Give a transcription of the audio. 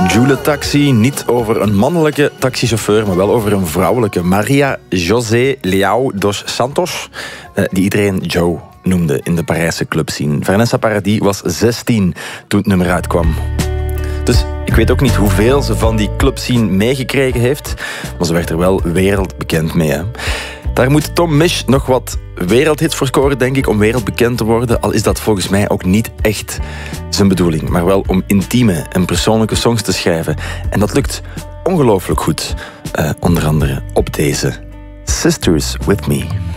Joule Taxi, niet over een mannelijke taxichauffeur, maar wel over een vrouwelijke. Maria José Leao dos Santos, die iedereen Joe noemde in de Parijse clubscene. Vanessa Paradis was 16 toen het nummer uitkwam. Dus ik weet ook niet hoeveel ze van die clubscene meegekregen heeft, maar ze werd er wel wereldbekend mee. Hè. Daar moet Tom Misch nog wat wereldhits voor scoren, denk ik, om wereldbekend te worden. Al is dat volgens mij ook niet echt zijn bedoeling. Maar wel om intieme en persoonlijke songs te schrijven. En dat lukt ongelooflijk goed. Onder andere op deze Sisters With Me.